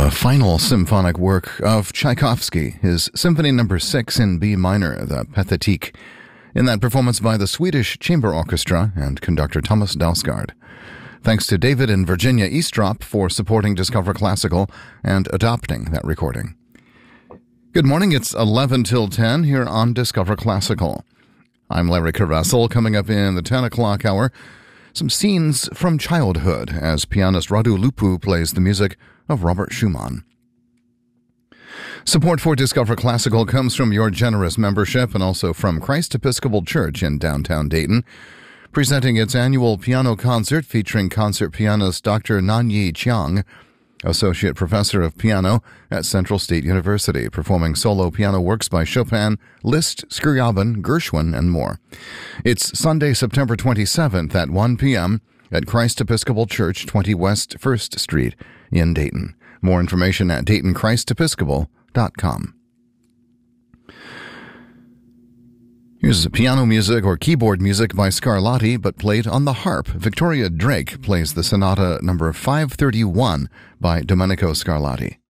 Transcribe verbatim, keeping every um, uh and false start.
The final symphonic work of Tchaikovsky, his Symphony Number six in B minor, the Pathétique, in that performance by the Swedish Chamber Orchestra and conductor Thomas Dausgaard. Thanks to David and Virginia Eastrop for supporting Discover Classical and adopting that recording. Good morning, it's eleven till ten here on Discover Classical. I'm Larry Carvessel. Coming up in the ten o'clock hour, some scenes from childhood as pianist Radu Lupu plays the music of Robert Schumann. Support for Discover Classical comes from your generous membership and also from Christ Episcopal Church in downtown Dayton, presenting its annual piano concert featuring concert pianist Doctor Nanyi Chiang, Associate Professor of Piano at Central State University, performing solo piano works by Chopin, Liszt, Scriabin, Gershwin, and more. It's Sunday, September twenty-seventh at one p.m. at Christ Episcopal Church, twenty West first Street in Dayton. More information at dayton christ episcopal dot com. Here's piano music or keyboard music by Scarlatti, but played on the harp. Victoria Drake plays the Sonata number five thirty-one by Domenico Scarlatti.